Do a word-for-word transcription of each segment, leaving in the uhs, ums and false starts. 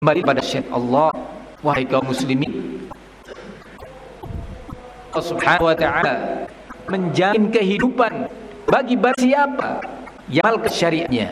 kembali pada syariat Allah. Wahai kaum muslimin, Allah Subhanahu wa ta'ala menjamin kehidupan bagi barang siapa yang amalkan syariatnya.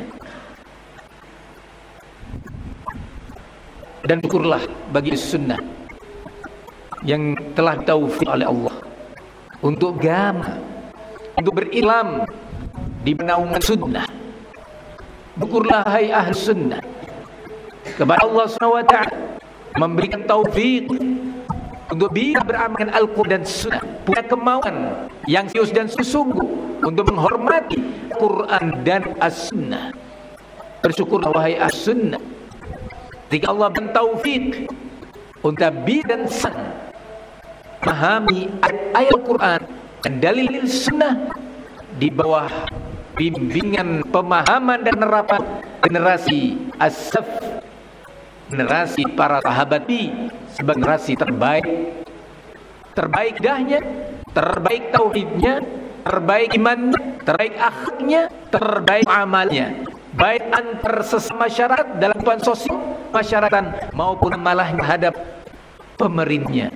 Dan syukurlah bagi sunnah yang telah taufik oleh Allah untuk gama, untuk berilam di naungan sunnah. Syukurlah hai ahli sunnah kepada Allah Subhanahu wa ta'ala memberikan taufik untuk bisa beramalkan Al-Quran dan Sunnah, punya kemauan yang serius dan sesungguh untuk menghormati Quran dan As-Sunnah. Bersyukurlah wahai As-Sunnah ketika Allah beri taufik untuk bisa dan sang memahami ayat Al-Quran dan dalil Sunnah di bawah bimbingan pemahaman dan penerapan generasi as-saf, generasi para sahabat Nabi sebagai generasi terbaik, terbaik dahnya, terbaik tauhidnya, terbaik imannya, terbaik akhlaknya, terbaik amalnya, baik antar sesama masyarakat dalam kehidupan sosial masyarakat maupun malah terhadap pemerintahnya.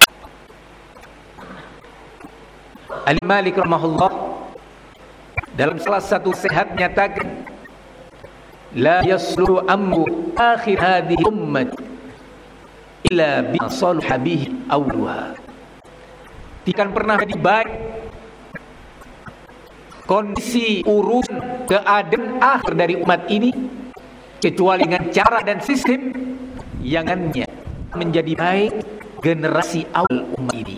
Al-Malik rahimahullah dalam salah satu sehat nyatakan, la yaslu amru akhir hadhihi ummat illa bi salaha bihi awluha. Tidak pernah jadi baik kondisi urusan keadaan akhir dari umat ini kecuali dengan cara dan sistem yang hanya menjadi baik generasi awal umat ini.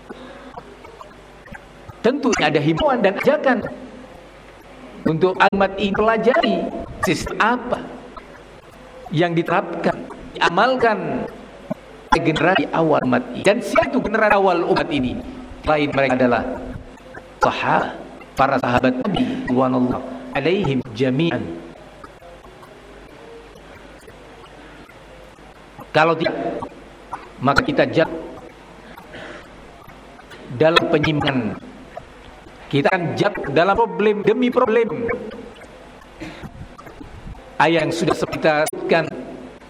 Tentunya ada himbauan dan ajakan untuk umat ini pelajari sistem apa yang diterapkan, diamalkan oleh generasi awal umat ini. Dan siapa itu generasi awal umat ini? Lain mereka adalah sahabat, para sahabat Nabi radhiyallahu alaihim jami'an. Kalau tidak, maka kita jatuh dalam penyimpangan. Kita akan jatuh dalam problem demi problem. Ayat yang sudah kita sebutkan